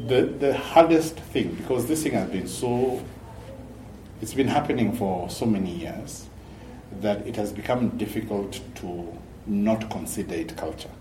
the hardest thing, because this thing has been it's been happening for so many years, that it has become difficult to not consider it culture.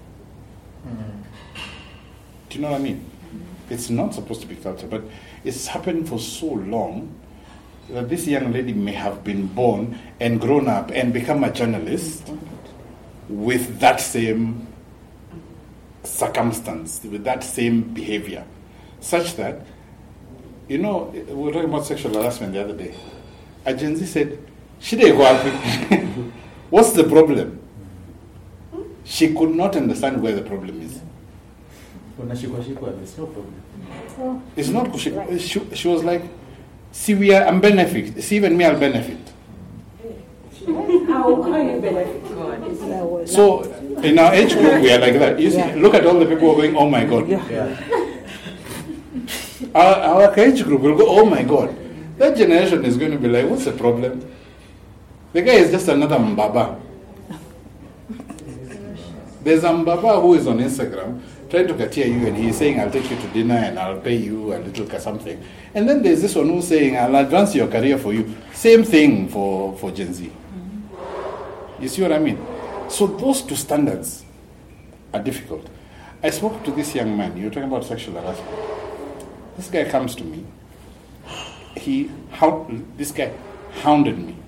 Do you know what I mean? It's not supposed to be culture, but it's happened for so long that this young lady may have been born and grown up and become a journalist with that same circumstance, with that same behavior, such that, we were talking about sexual harassment the other day. A Gen Z said, what's the problem? She could not understand where the problem is. There's no problem. It's not, she was like, see, I'm benefit. See, even me, I'll benefit. How you benefit? So, in our age group, we are like that. You see, look at all the people who are going, oh my God. Our age group will go, oh my God. That generation is going to be like, what's the problem? The guy is just another Mbaba. There's a Mbaba who is on Instagram trying to katia you, and he's saying, I'll take you to dinner and I'll pay you a little something. And then there's this one who's saying, I'll advance your career for you. Same thing for Gen Z. You see what I mean? So those two standards are difficult. I spoke to this young man. You're talking about sexual harassment. This guy comes to me. This guy hounded me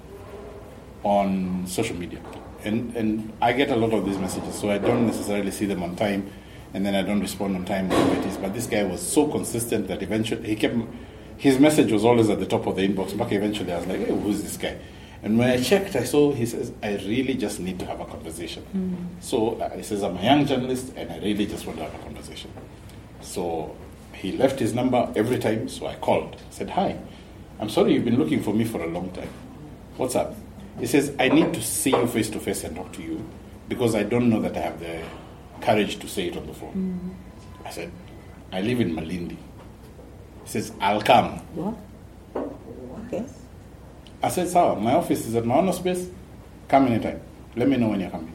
on social media. And I get a lot of these messages, so I don't necessarily see them on time, and then I don't respond on time, whatever it is. But this guy was so consistent that eventually his message was always at the top of the inbox. But eventually I was like, hey, who's this guy? And when I checked, I saw he says, I really just need to have a conversation. So he says, I'm a young journalist and I really just want to have a conversation. So he left his number every time, so I called. I said, hi, I'm sorry you've been looking for me for a long time. What's up? He says, I need to see you face to face and talk to you because I don't know that I have the courage to say it on the phone. I said, I live in Malindi. He says, I'll come. What? Okay. I said, Sawa, my office is at Maono Space. Come anytime. Let me know when you're coming.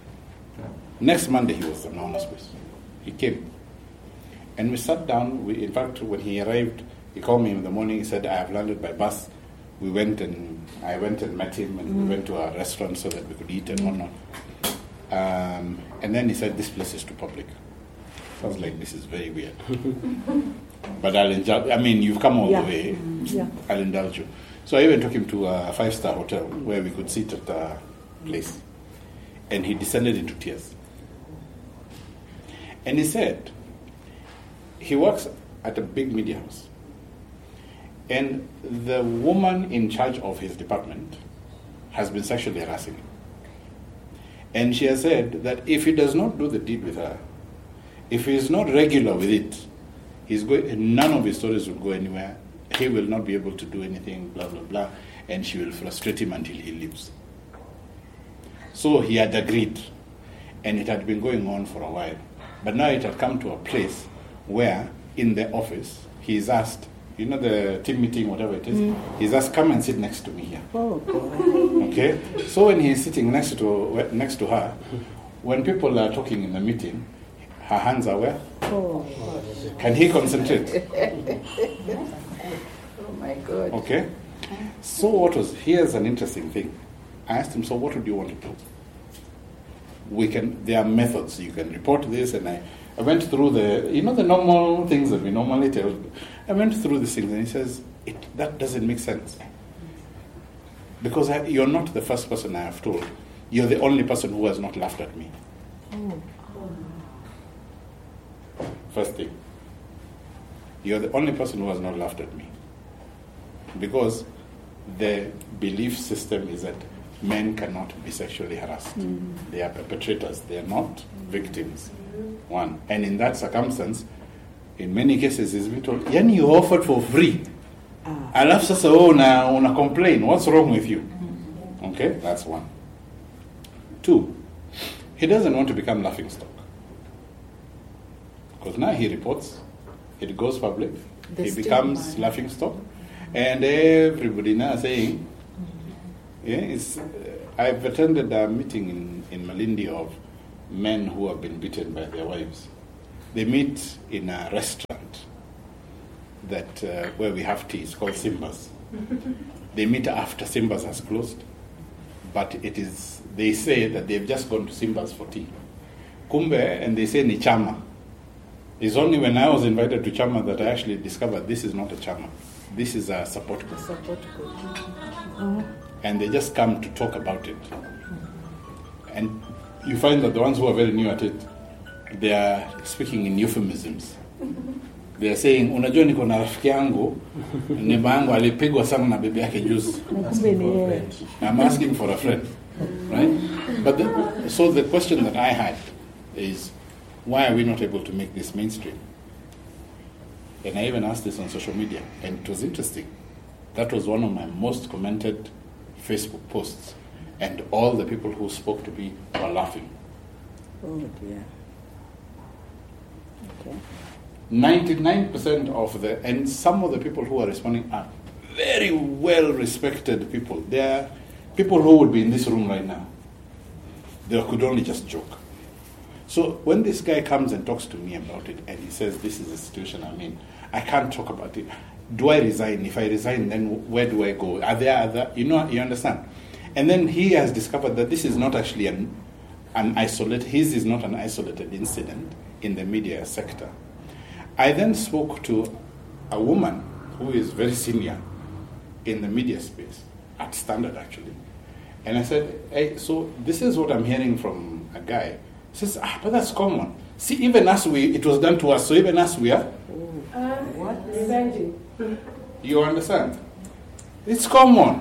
Next Monday, he was at Maono Space. He came. And we sat down. In fact, when he arrived, he called me in the morning. He said, I have landed by bus. I went and met him, and we went to a restaurant so that we could eat and whatnot. And then he said, this place is too public. I was like, this is very weird. But I'll indulge. I mean, you've come all the way. I'll indulge you. So I even took him to a 5-star hotel where we could sit at the place. And he descended into tears. And he said, he works at a big media house. And the woman in charge of his department has been sexually harassing him. And she has said that if he does not do the deed with her, if he is not regular with it, none of his stories will go anywhere. He will not be able to do anything, blah, blah, blah. And she will frustrate him until he leaves. So he had agreed. And it had been going on for a while. But now it had come to a place where, in the office, he is asked, the team meeting, whatever it is, he's asked, come and sit next to me here. Oh, God. Okay? So when he's sitting next to her, when people are talking in the meeting, her hands are where? Oh, can he concentrate? oh my God. Okay? So here's an interesting thing. I asked him, so what would you want to do? There are methods. You can report this, and I went through the normal things that we normally tell. I went through these things, and he says, that doesn't make sense. Because you're not the first person I have told. You're the only person who has not laughed at me. Oh. First thing. You're the only person who has not laughed at me. Because the belief system is that men cannot be sexually harassed. They are perpetrators. They are not victims. One. And in that circumstance, in many cases, he's been told, yani you offered for free. Alafu sasa una complain. What's wrong with you? Okay, that's one. Two, he doesn't want to become laughingstock. Because now he reports, it goes public, he becomes laughingstock, and everybody now saying, I've attended a meeting in Malindi of men who have been beaten by their wives. They meet in a restaurant that where we have tea. It's called Simba's. They meet after Simba's has closed, but they say that they've just gone to Simba's for tea. Kumbe, and they say ni chama. It's only when I was invited to chama that I actually discovered this is not a chama. This is a support group. And they just come to talk about it. And you find that the ones who are very new at it, they are speaking in euphemisms. They are saying, unajua niko na rafiki yangu, neighbor yangu alipigwa sana na bibi yake juzi. I'm asking for a friend. Right? But so the question that I had is, why are we not able to make this mainstream? And I even asked this on social media, and it was interesting. That was one of my most commented Facebook posts, and all the people who spoke to me were laughing. Oh dear. Okay. 99% of and some of the people who are responding are very well-respected people. They are people who would be in this room right now. They could only just joke. So when this guy comes and talks to me about it, and he says, this is the situation I'm in, I can't talk about it. Do I resign? If I resign, then where do I go? Are there other, you understand? And then he has discovered that this is not actually his is not an isolated incident in the media sector. I then spoke to a woman who is very senior in the media space, at Standard actually. And I said, hey, so this is what I'm hearing from a guy. He says, but that's common. See, even us, it was done to us, so even us, we are. What? You understand? It's common.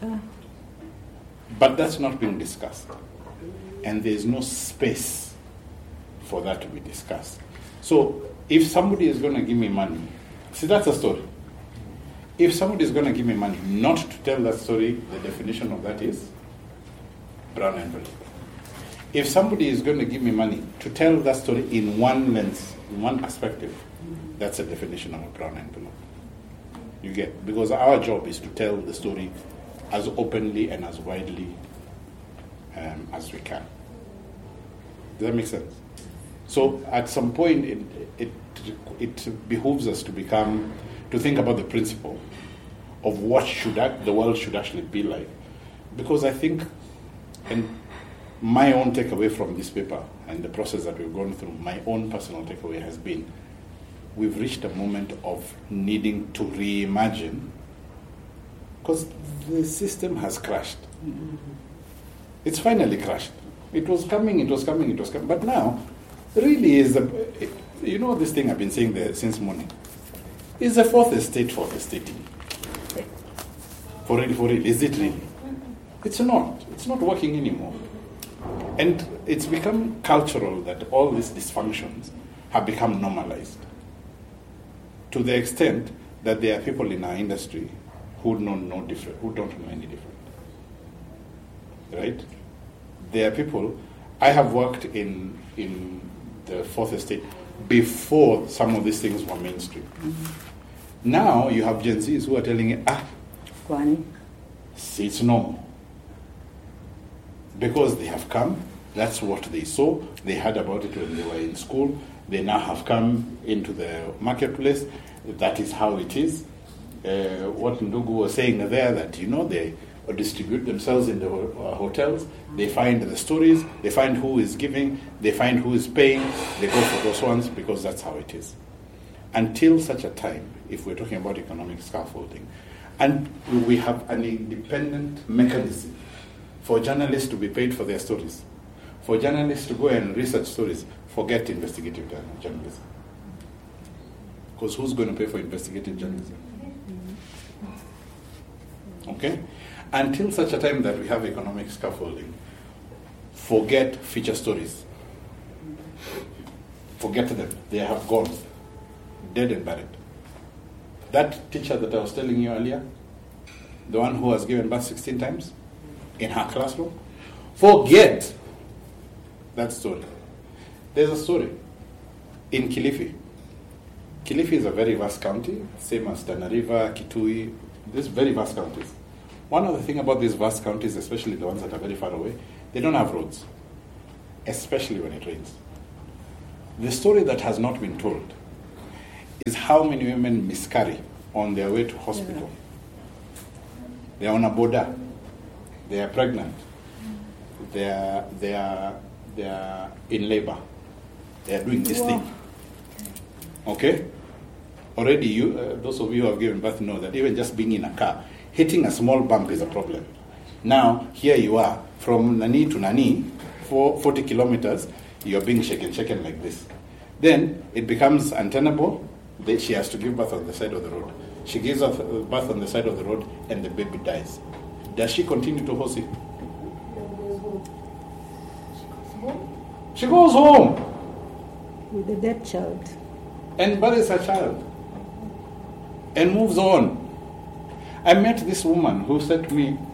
But that's not being discussed. And there's no space for that to be discussed. So if somebody is going to give me money, see, that's a story. If somebody is going to give me money not to tell that story, the definition of that is brown envelope. If somebody is going to give me money to tell that story in one lens, in one perspective, that's a definition of a brown envelope. You get? Because our job is to tell the story as openly and as widely as we can. Does that make sense? So at some point, it behooves us to think about the principle of what the world should actually be like. Because I think, and my own takeaway from this paper and the process that we've gone through, my own personal takeaway has been, we've reached a moment of needing to reimagine, because the system has crashed. It's finally crashed. It was coming. But now, really is this thing I've been saying there since morning. Is the fourth estate estating? For real, is it really? It's not. It's not working anymore. And it's become cultural that all these dysfunctions have become normalized, to the extent that there are people in our industry who don't know any different. Right? There are people. I have worked in the fourth estate before some of these things were mainstream. Mm-hmm. Now you have Gen Zs who are telling you, see, it's normal. Because they have come, that's what they saw. They heard about it when they were in school. They now have come into the marketplace. That is how it is. What Ndugu was saying there, that they distribute themselves in the hotels. They find the stories. They find who is giving. They find who is paying. They go for those ones because that's how it is. Until such a time, if we're talking about economic scaffolding, and we have an independent mechanism for journalists to be paid for their stories, for journalists to go and research stories, forget investigative journalism. Because who's going to pay for investigative journalism? Okay? Until such a time that we have economic scaffolding, forget feature stories. Forget them. They have gone. Dead and buried. That teacher that I was telling you earlier, the one who was given birth 16 times in her classroom, forget that story. There's a story in Kilifi. Kilifi is a very vast county, same as Tana River, Kitui, these very vast counties. One other thing about these vast counties, especially the ones that are very far away, they don't have roads, especially when it rains. The story that has not been told is how many women miscarry on their way to hospital. They are on a border. They are pregnant. They are in labor. They are doing this thing. Okay? Already, those of you who have given birth know that even just being in a car, hitting a small bump is a problem. Now, here you are, from Nani to Nani, 40 kilometers, you're being shaken like this. Then it becomes untenable. Then she has to give birth on the side of the road. She gives birth on the side of the road, and the baby dies. Does she continue to host it? She goes home. With a dead child. And buries her child. And moves on. I met this woman who said to me,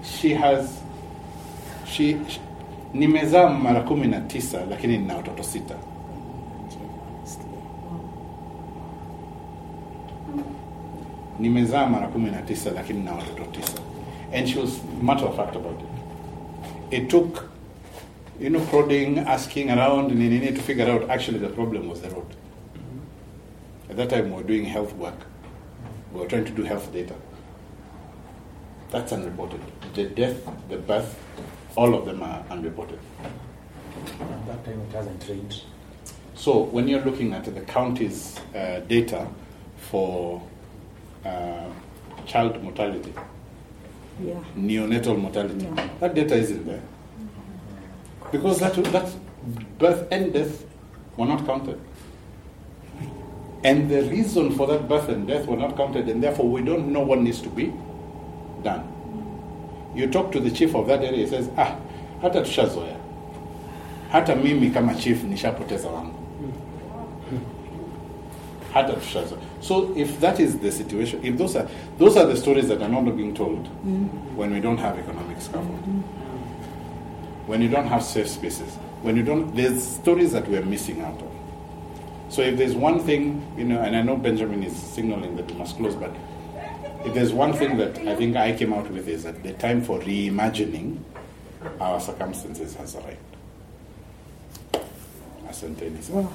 nimezaa mara 19 lakini nina watoto 6. Nimezaa mara 19 lakini nina watoto 9. And she was matter of fact about it. It took, prodding, asking around, to figure out actually the problem was the road. At that time we were doing health work. We were trying to do health data. That's unreported. The death, the birth, all of them are unreported. At that time it hasn't changed. So when you're looking at the county's data for child mortality, neonatal mortality, that data isn't there. Because that birth and death were not counted. And the reason for that birth and death were not counted, and therefore we don't know what needs to be done. You talk to the chief of that area, he says, hata tushazoea. Hata mimi kama chief nishapoteza wangu. Hata tushazoea. So if that is the situation, if those are the stories that are not being told when we don't have economic scaffolding, when you don't have safe spaces, there's stories that we're missing out of. So if there's one thing, and I know Benjamin is signaling that we must close, but if there's one thing that I think I came out with is that the time for reimagining our circumstances has arrived. Asanteni sana.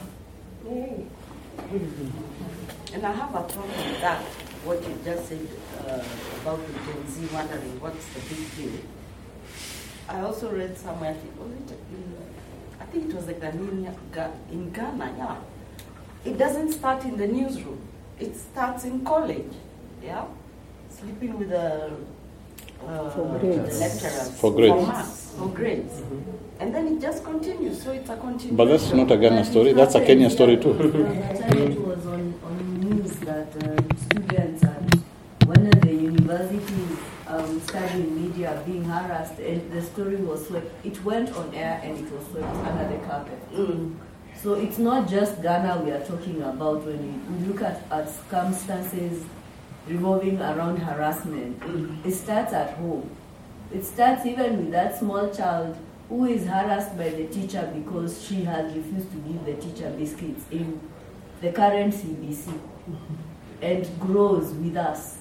And I have a problem with that, what you just said about the Gen Z wondering what's the big deal. I also read somewhere, I think it was like in Ghana, yeah. It doesn't start in the newsroom. It starts in college, yeah? Sleeping with the lecturers. For grades. For grades. And then it just continues, so it's a continuation. But that's not a Ghana story, that's a Kenya story too. It was on news that students at one of the universities studying media being harassed, and the story was swept. It went on air and it was swept under the carpet. So it's not just Ghana we are talking about when we look at circumstances revolving around harassment. It starts at home. It starts even with that small child who is harassed by the teacher because she has refused to give the teacher biscuits in the current CBC and grows with us.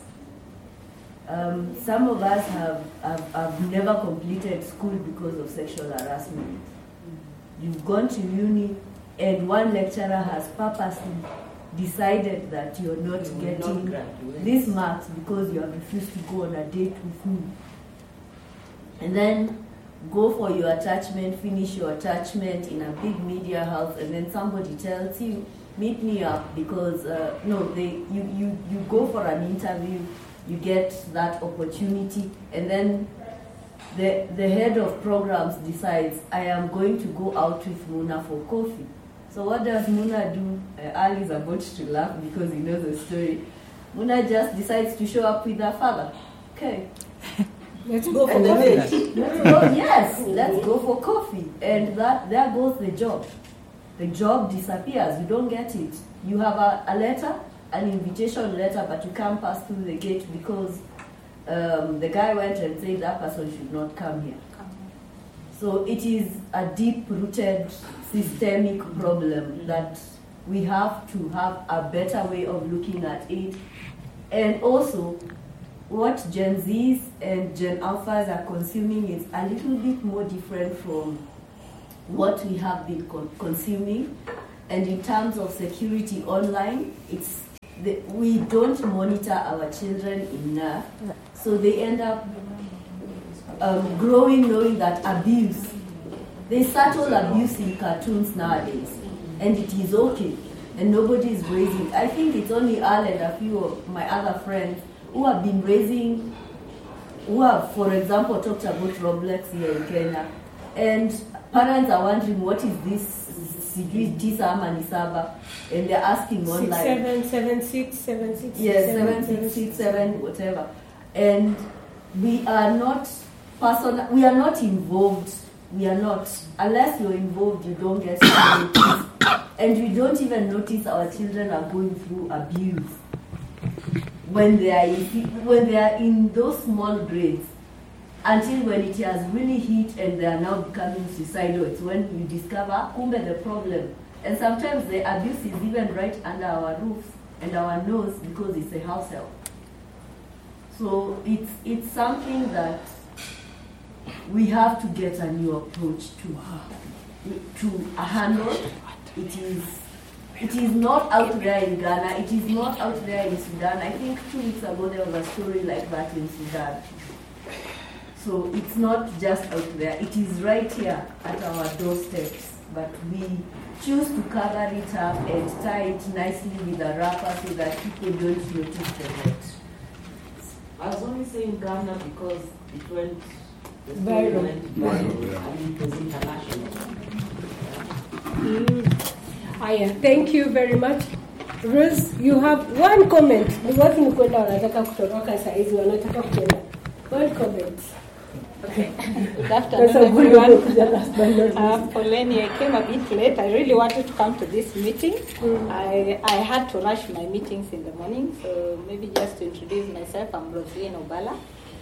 Some of us have never completed school because of sexual harassment. You've gone to uni and one lecturer has purposely decided that you're not getting these marks because you have refused to go on a date with me. And then go for your attachment, finish your attachment in a big media house, and then somebody tells you, meet me up because, you go for an interview, you get that opportunity, and then the head of programs decides, I am going to go out with Muna for coffee. So what does Muna do? Ali is about to laugh because he knows the story. Muna just decides to show up with her father. Okay. Let's go for coffee. Let's go for coffee. And there goes the job. The job disappears. You don't get it. You have a letter, an invitation letter, but you can't pass through the gate because the guy went and said that person should not come here. So it is a deep-rooted systemic problem that we have to have a better way of looking at it. And also, what Gen Zs and Gen Alphas are consuming is a little bit more different from what we have been consuming. And in terms of security online, we don't monitor our children enough, so they end up growing knowing that abuse. There's subtle abuse in cartoons nowadays, and it is okay, and nobody is raising. I think it's only Al and a few of my other friends who have been raising, who have, for example, talked about Roblox here in Kenya, and parents are wondering what is this Tisa ama ni saba, and they're asking online. 677676. Yes, 7667, whatever. And we are not we are not involved. We are not. Unless you're involved, you don't get notice. And we don't even notice our children are going through abuse when they are in those small grades, until when it has really hit and they are now becoming suicidal. It's when you discover kumbe the problem. And sometimes the abuse is even right under our roof and our nose because it's a house help. So it's something that we have to get a new approach to handle. It is not out there in Ghana. It is not out there in Sudan. I think 2 weeks ago there was a story like that in Sudan. So it's not just out there. It is right here at our doorsteps. But we choose to cover it up and tie it nicely with a wrapper so that people don't notice the hurt. I was only saying Ghana because it went Viral. and it was international. Thank you very much. Rose, you have one comment. Ni watu ni kwenda wanataka kutoroka saa hizi wanataka kwenda. One comment. Okay. Good afternoon, everyone. Poleni, I came a bit late. I really wanted to come to this meeting. I had to rush my meetings in the morning, so maybe just to introduce myself, I'm Rosalie Obala.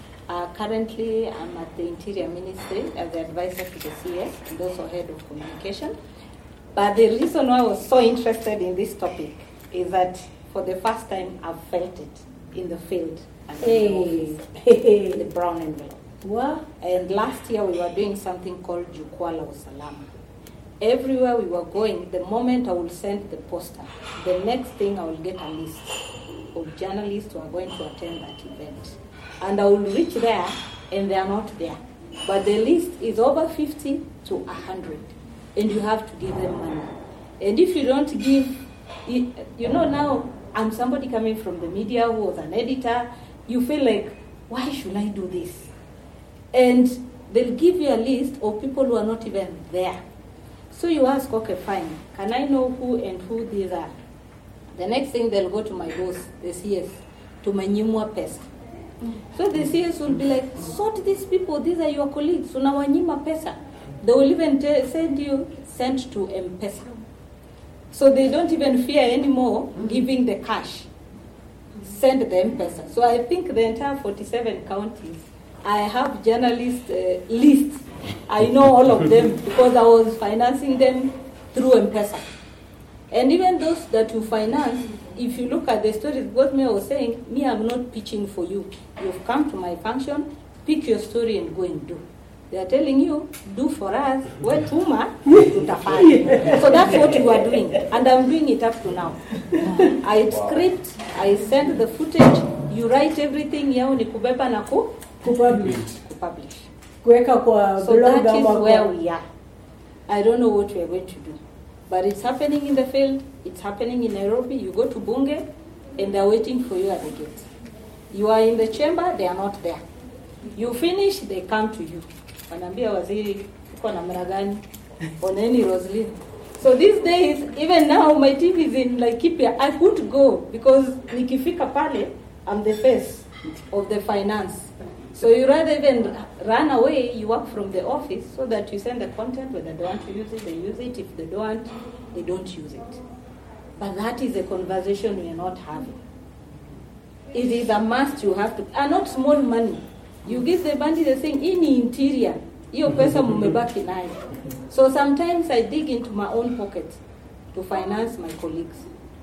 Currently, I'm at the Interior Ministry as the advisor to the CS and also head of communication. But the reason why I was so interested in this topic is that for the first time, I've felt it in the field and in the office, the brown envelope. What? And last year we were doing something called Jukwaa la Usalama. Everywhere we were going, the moment I will send the poster, the next thing I will get a list of journalists who are going to attend that event. And I will reach there and they are not there. But the list is over 50 to 100. And you have to give them money. And if you don't give, you know, now I'm somebody coming from the media who was an editor, you feel like, why should I do this? And they'll give you a list of people who are not even there. So you ask, okay, fine, can I know who and who these are? The next thing they'll go to my boss, the CS, to Manyimwa Pesa. So the CS will be like, sort these people, these are your colleagues, so now Manyima Pesa. They will even send you sent to M-Pesa. So they don't even fear anymore giving the cash. Send the M-Pesa. So I think the entire 47 counties, I have journalist lists. I know all of them because I was financing them through M-Pesa. And even those that you finance, if you look at the stories, what me was saying, I'm not pitching for you. You've come to my function, pick your story and go and do. They are telling you, do for us, we're tuma, tutafanya. So that's what you are doing. And I'm doing it up to now. I script, I send the footage, you write everything, yao ni kubeba na Publish. Kuweka kwa so that is where we are. I don't know what we are going to do. But it's happening in the field, it's happening in Nairobi. You go to Bunge, and they're waiting for you at the gate. You are in the chamber, they are not there. You finish, they come to you. Wanambia waziri, uko namna gani? Oneni Rosalie. So these days, even now, my team is in Laikipia. I couldn't go because nikifika pale, I'm the face of the finance. So you rather even run away, you work from the office so that you send the content. Whether they want to use it, they use it. If they don't, they don't use it. But that is a conversation we are not having. It is a must you have to, and not small money. You give the bandit the thing, in interior, hiyo pesa mumebaki nayo. So sometimes I dig into my own pocket to finance my colleagues.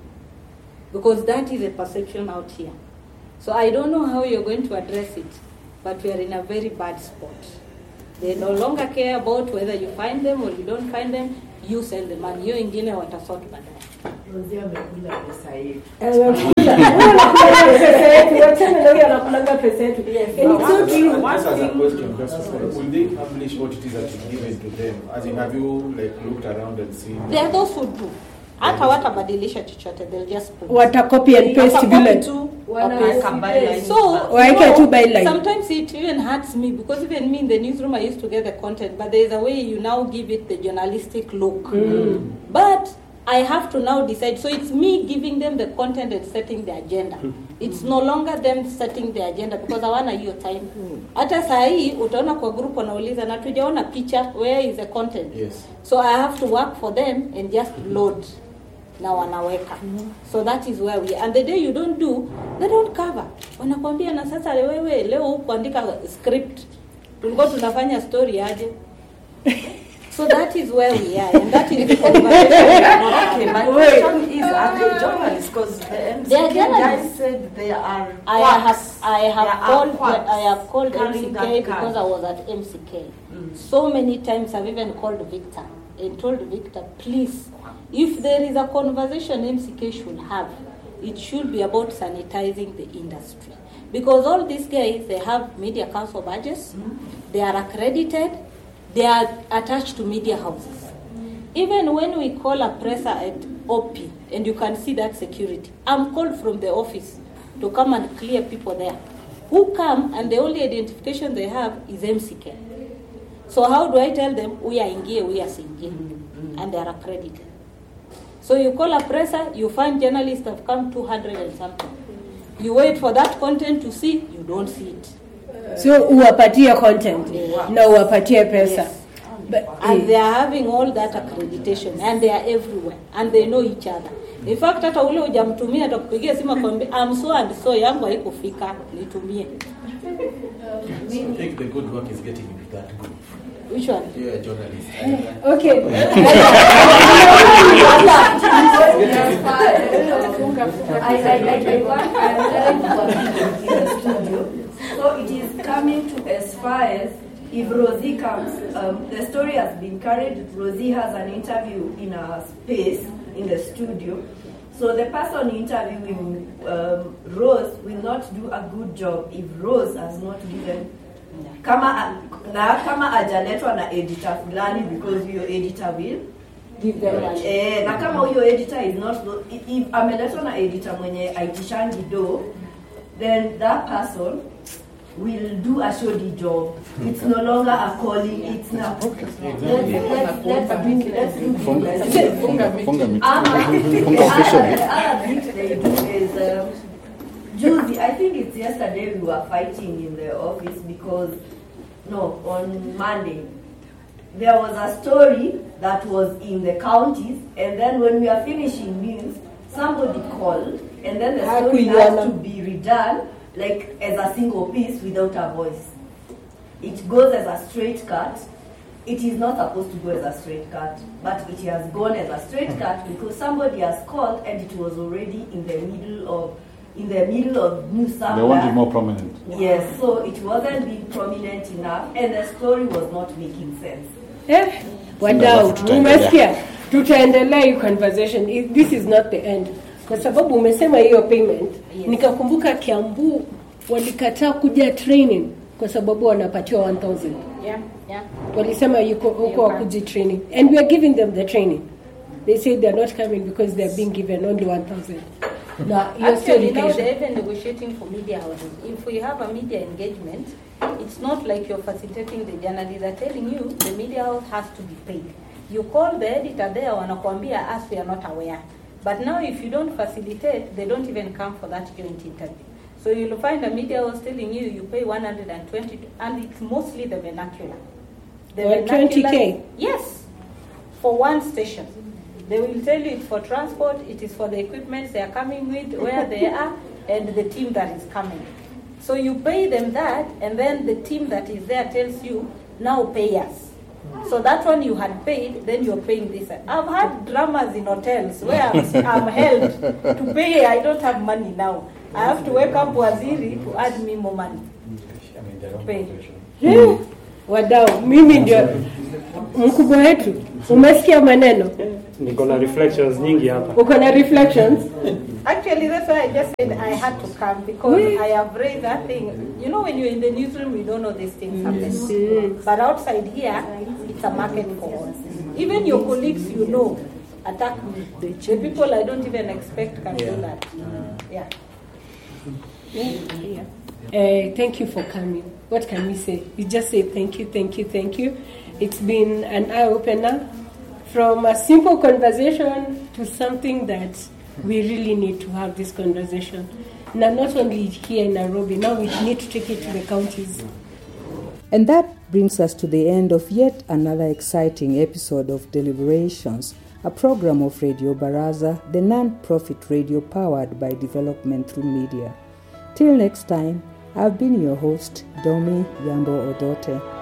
Because that is a perception out here. So I don't know how you're going to address it, but we are in a very bad spot. They no longer care about whether you find them or you don't find them. you send the money. Hiyo ingine watasort baadaye. Rosie amekula pesa hii. Anakulanga pesa yetu. Will they publish what it is that you've given to them? As in, have you like looked around and seen? There are those who do. Hata watabadilisha chochote, they'll just put. Watacopy and paste vile. Sometimes it even hurts me because even me in the newsroom I used to get the content, but there is a way you now give it the journalistic look. But I have to now decide. So it's me giving them the content and setting the agenda. It's no longer them setting the agenda because hawana hiyo time. Hata saa hii utaona kwa group wanauliza na tujaona picha, where is the content? Yes. So I have to work for them and just load na wanaweka. So that is where we, and the day you don't do, they don't cover. Wanakwambia na sasa wewe leo kuandika script, tulikuwa tunafanya story aje. So that is where we are, and that is the conversation. Okay, my question is, are they journalists? Because the MCK guys said they are quacks. I have called MCK because I was at MCK. So many times I've even called Victor and told Victor, please, if there is a conversation MCK should have, it should be about sanitizing the industry. Because all these guys, they have media council badges, they are accredited, they are attached to media houses. Even when we call a presser at OP, and you can see that security, I'm called from the office to come and clear people there. Who come and the only identification they have is MCK. So how do I tell them, we are ingie, we are singie, and they are accredited. So you call a presser, you find journalists have come 200 and something. You wait for that content to see, you don't see it. So uwapatie content na uwapatie pesa. Yes. And they are having all that accreditation and they are everywhere and they know each other. In fact, hata ule hujamtumia atakupigia simu akwambia I'm so and so yangu haikufika nitumie. So I think the good work is getting into that group. Which one? You're a journalist. Okay. So it is coming to as far as if Rosie comes, the story has been carried. Rosie has an interview in a space in the studio. So the person interviewing Rose will not do a good job if Rose has not given kama ajaletwa na editor fulani because your editor will Give them money. na kama huyo editor is not, if ameletwa na editor mwenye aitishangi do, then that person will do a shoddy job. It's no longer a calling. It's not. Let's do. Funga meeting. The other bit they do is Judy. I think it's yesterday we were fighting in the office because on Monday there was a story that was in the counties, and then when we are finishing news, somebody called, and then the story has to be redone like as a single piece without a voice. It goes as a straight cut. It is not supposed to go as a straight cut, but it has gone as a straight cut because somebody has called and it was already in the middle of news somewhere. They want it more prominent. Yes, so it wasn't being prominent enough, and the story was not making sense. Wadau, umesikia? Tutaendelea hii conversation. This is not the end. Kwa sababu umesema hiyo payment, nikakumbuka Kiambu walikataa kuja training kwa sababu wanapatiwa 1,000. Yeah. Walisema huko wakuji training, and we are giving them the training. They say they are not coming because they are being given only 1,000. Now actually now they're even negotiating for media houses. If we have a media engagement, it's not like you're facilitating the journalists. They're telling you the media house has to be paid. You call the editor there, wanakuambia us we are not aware. But now if you don't facilitate, they don't even come for that joint interview. So you'll find a media house telling you pay 120, and it's mostly the vernacular. The 20K? Yes, for one station. They will tell you it's for transport, it is for the equipment they are coming with, where they are, and the team that is coming. So you pay them that, and then the team that is there tells you, now pay us. So that one you had paid, then you're paying this. I've had dramas in hotels where I'm held to pay. I don't have money now. I have to wake up Waziri to add me more money. I mean, they're Pay. Wadau, mimi ndio Mkubwa wetu, umesikia maneno? Niko na reflections nyingi hapa. Uko na reflections? Actually, that's why I just said I had to come, because I have raised that thing. You know, when you're in the newsroom, you don't know these things happen. But outside here, it's a market for us. Even your colleagues, you know, attack me. The people I don't even expect can do that. Yeah. Thank you for coming. What can we say? We just say thank you, thank you, thank you. It's been an eye-opener, from a simple conversation to something that we really need to have this conversation. Now, not only here in Nairobi, now we need to take it to the counties. And that brings us to the end of yet another exciting episode of Deliberations, a program of Radio Baraza, the non-profit radio powered by development through media. Till next time, I've been your host, Domi Yambo Odote.